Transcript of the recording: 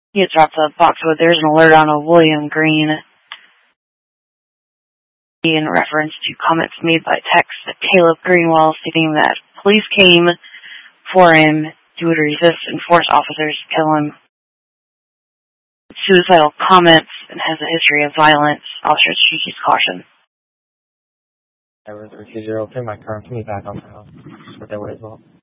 He had dropped the boxwood. There's an alert on a William Green in reference to comments made by text at Caleb Greenwald stating that police came for him. He would resist and force officers to kill him. Suicidal comments and has a history of violence. Officers should use caution. I was 30 my car can be back on the house. But that way as well.